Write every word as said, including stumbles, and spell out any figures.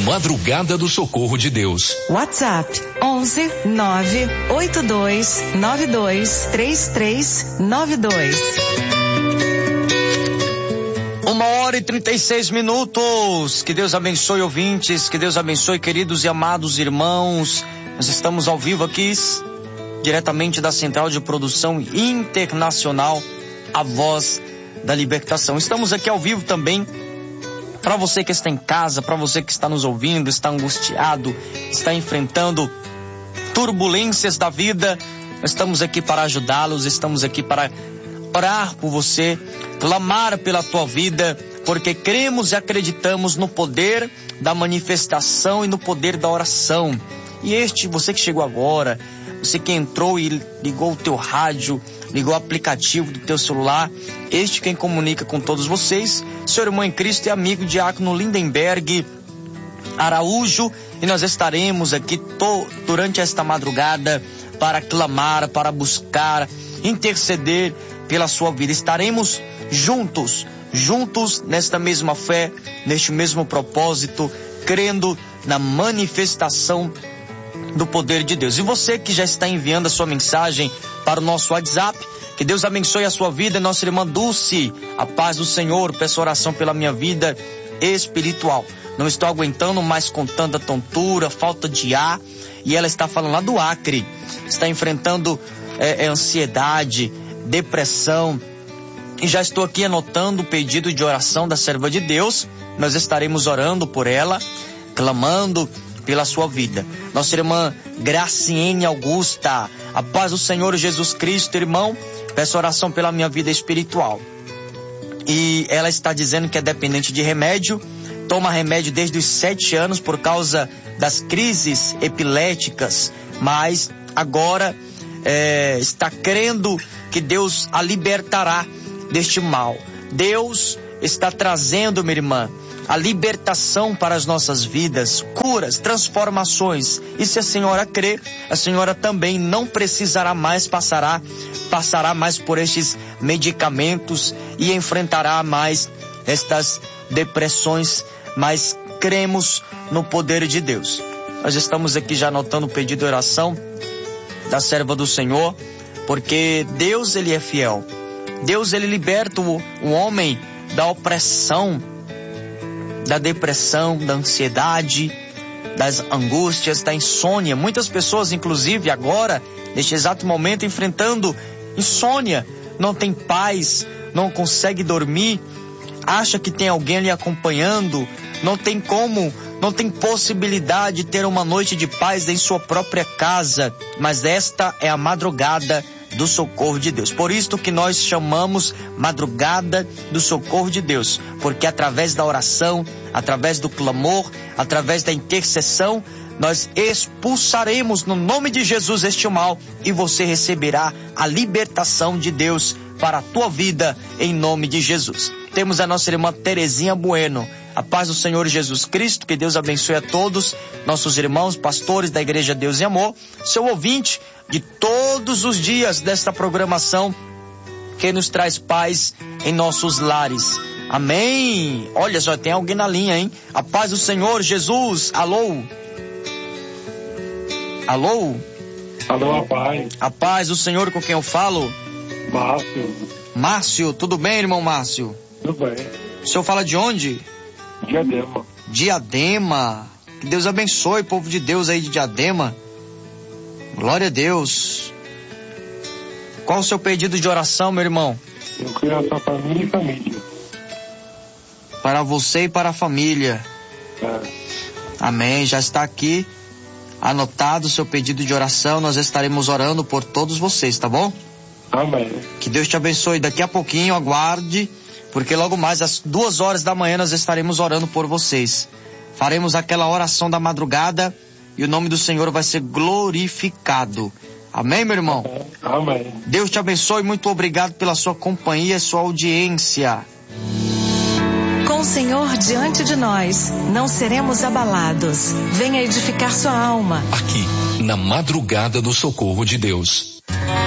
Madrugada do Socorro de Deus. WhatsApp onze nove oito dois nove dois três três nove dois. Uma hora e trinta e seis minutos. Que Deus abençoe, ouvintes. Que Deus abençoe, queridos e amados irmãos. Nós estamos ao vivo aqui, diretamente da Central de Produção Internacional, a Voz da Libertação. Estamos aqui ao vivo também para você que está em casa, para você que está nos ouvindo, está angustiado, está enfrentando turbulências da vida. Nós estamos aqui para ajudá-los, estamos aqui para orar por você, clamar pela tua vida, porque cremos e acreditamos no poder da manifestação e no poder da oração. E este, você que chegou agora, você que entrou e ligou o teu rádio, ligou o aplicativo do teu celular, este quem comunica com todos vocês, seu irmão em Cristo e amigo diácono Lindenberg Araújo, e nós estaremos aqui to, durante esta madrugada para clamar, para buscar, interceder pela sua vida. Estaremos juntos, juntos nesta mesma fé, neste mesmo propósito, crendo na manifestação do poder de Deus. E você que já está enviando a sua mensagem para o nosso WhatsApp, que Deus abençoe a sua vida, nossa irmã Dulce, a paz do Senhor, peço oração pela minha vida espiritual. Não estou aguentando mais com tanta tontura, falta de ar, e ela está falando lá do Acre, está enfrentando é, é, ansiedade, depressão, e já estou aqui anotando o pedido de oração da serva de Deus. Nós estaremos orando por ela, clamando pela sua vida. Nossa irmã Graciene Augusta, a paz do Senhor Jesus Cristo, irmão, peço oração pela minha vida espiritual. E ela está dizendo que é dependente de remédio, toma remédio desde os sete anos por causa das crises epiléticas, mas agora é, está crendo que Deus a libertará deste mal. Deus está trazendo, minha irmã, a libertação para as nossas vidas, curas, transformações. E se a senhora crê, a senhora também não precisará mais, passará, passará mais por estes medicamentos e enfrentará mais estas depressões, mas cremos no poder de Deus. Nós estamos aqui já anotando o pedido de oração da serva do Senhor, porque Deus, ele é fiel. Deus, ele liberta o, o homem da opressão, da depressão, da ansiedade, das angústias, da insônia. Muitas pessoas, inclusive agora, neste exato momento, enfrentando insônia, não tem paz, não consegue dormir, acha que tem alguém ali acompanhando, não tem como, não tem possibilidade de ter uma noite de paz em sua própria casa, mas esta é a madrugada do socorro de Deus. Por isso que nós chamamos madrugada do socorro de Deus, porque através da oração, através do clamor, através da intercessão, nós expulsaremos no nome de Jesus este mal e você receberá a libertação de Deus para a tua vida em nome de Jesus. Temos a nossa irmã Terezinha Bueno. A paz do Senhor Jesus Cristo, que Deus abençoe a todos, nossos irmãos, pastores da Igreja Deus e Amor, seu ouvinte de todos os dias desta programação que nos traz paz em nossos lares. Amém. Olha, só tem alguém na linha, hein? A paz do Senhor Jesus. Alô? Alô? Alô, a paz. A paz do Senhor, com quem eu falo? Márcio. Márcio, tudo bem, irmão Márcio? Tudo bem. O senhor fala de onde? Diadema. Diadema. Que Deus abençoe o povo de Deus aí de Diadema. Glória a Deus. Qual o seu pedido de oração, meu irmão? Eu quero oração para mim e família. Para você e para a família. É. Amém. Já está aqui anotado o seu pedido de oração. Nós estaremos orando por todos vocês, tá bom? Amém. Que Deus te abençoe. Daqui a pouquinho, aguarde, porque logo mais às duas horas da manhã nós estaremos orando por vocês. Faremos aquela oração da madrugada e o nome do Senhor vai ser glorificado. Amém, meu irmão? Amém. Deus te abençoe. Muito obrigado pela sua companhia e sua audiência. Com o Senhor diante de nós, não seremos abalados. Venha edificar sua alma. Aqui, na madrugada do socorro de Deus.